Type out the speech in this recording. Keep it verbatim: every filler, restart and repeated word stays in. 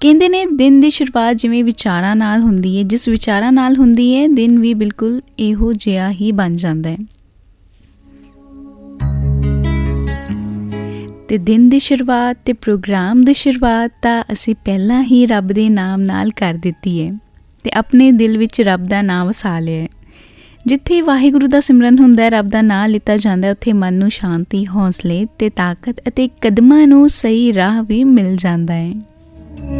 ਕਹਿੰਦੇ ਨੇ ਦਿਨ ਦੀ ਸ਼ੁਰੂਆਤ ਜਿਵੇਂ ਵਿਚਾਰਾਂ ਨਾਲ ਹੁੰਦੀ ਹੈ, ਜਿਸ ਵਿਚਾਰਾਂ ਨਾਲ ਹੁੰਦੀ ਹੈ ਦਿਨ ਵੀ ਬਿਲਕੁਲ ਇਹੋ ਜਿਹਾ ਹੀ ਬਣ ਜਾਂਦਾ ਹੈ। ਅਤੇ ਦਿਨ ਦੀ ਸ਼ੁਰੂਆਤ ਅਤੇ ਪ੍ਰੋਗਰਾਮ ਦੀ ਸ਼ੁਰੂਆਤ ਤਾਂ ਅਸੀਂ ਪਹਿਲਾਂ ਹੀ ਰੱਬ ਦੇ ਨਾਮ ਨਾਲ ਕਰ ਦਿੱਤੀ ਹੈ ਅਤੇ ਆਪਣੇ ਦਿਲ ਵਿੱਚ ਰੱਬ ਦਾ ਨਾਮ ਵਸਾ ਲਿਆ ਹੈ। ਜਿੱਥੇ ਵਾਹਿਗੁਰੂ ਦਾ ਸਿਮਰਨ ਹੁੰਦਾ, ਰੱਬ ਦਾ ਨਾਂ ਲਿੱਤਾ ਜਾਂਦਾ, ਉੱਥੇ ਮਨ ਨੂੰ ਸ਼ਾਂਤੀ, ਹੌਸਲੇ ਅਤੇ ਤਾਕਤ ਅਤੇ ਕਦਮਾਂ ਨੂੰ ਸਹੀ ਰਾਹ ਵੀ ਮਿਲ ਜਾਂਦਾ ਹੈ।